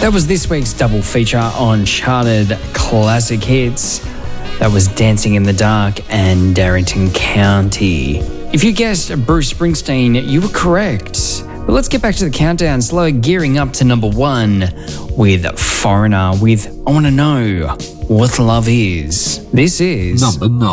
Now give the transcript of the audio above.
That was this week's double feature on Charted Classic Hits. That was Dancing in the Dark and Darrington County. If you guessed Bruce Springsteen, you were correct. But let's get back to the countdown, slow gearing up to number 1 with Foreigner with I Wanna Know What Love Is. This is number 9.